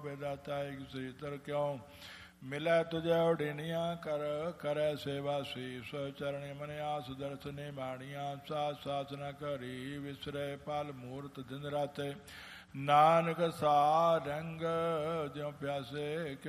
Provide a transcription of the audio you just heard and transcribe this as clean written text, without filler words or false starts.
बेदाता एक श्री तर क्यों मिलै तुझे उड़िनिया कर करे सेवा शीस चरणी मन आस दर्शने बाणिया सास सास न करी विसरे पाल मूर्त दिन राते नानक सा रंग ज्यों प्यासे